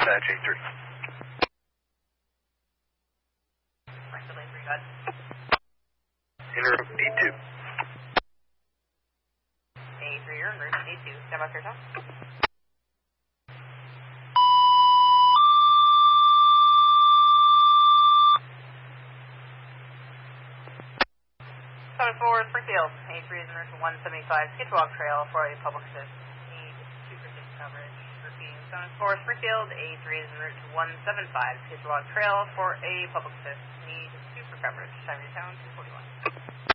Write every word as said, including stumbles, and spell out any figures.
Dispatch A three. Bristol A three, go ahead. Interim D two. A three, you're en route to D two. Stand by for yourself. Coming forward, Springfield. A three is en route to one seventy-five Skitchwalk Trail for a public assist. Need two percent coverage. Repeating, coming forward, Springfield. A three is en route to one seventy-five Skitchwalk Trail for a public assist. Need two for coverage. Time to town, two forty-one.